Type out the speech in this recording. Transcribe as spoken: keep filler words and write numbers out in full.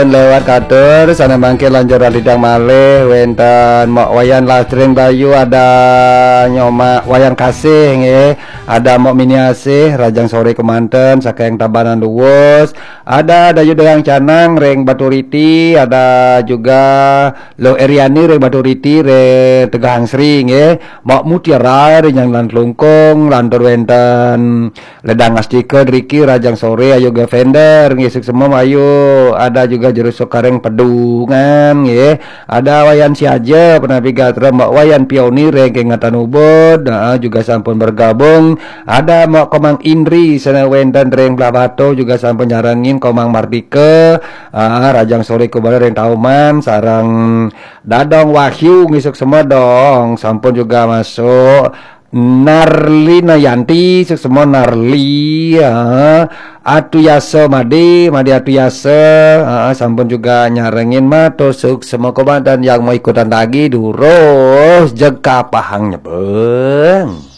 Punten lewat katur sana mangke lanjur lidang malih wenten mok wayan lastring bayu ada nyoma wayan kasih nggih ada mok mini asih rajang sore kemanten saking Tabanan Luwus ada dayu deang canang reng Baturiti ada juga Lo Eriani reng Baturiti reng Tegahang Sri nggih mok mutiara reng lan lungkung lantur wenten ledang astike Riki rajang sore ayo Gavender ngisuk semua ayo ada juga jurus sokareng pedungan ya ada wayan si aja penapi gatra mbak wayan pionir yang kengatan ubod nah, juga sampun bergabung ada mbak Komang Indri sana wenten reng Blabato juga sampun nyarangin Komang Mardike ah, rajang sore kubala reng Tauman sarang Dadong Wahyu ngisuk semua dong sampun juga masuk Narli Nayanti semua Narli ya. Atuyasa Made Made Atuyasa uh, sampun juga nyarengin matusuk semua komandan yang mau ikutan lagi durus jeka pahang nyebeng.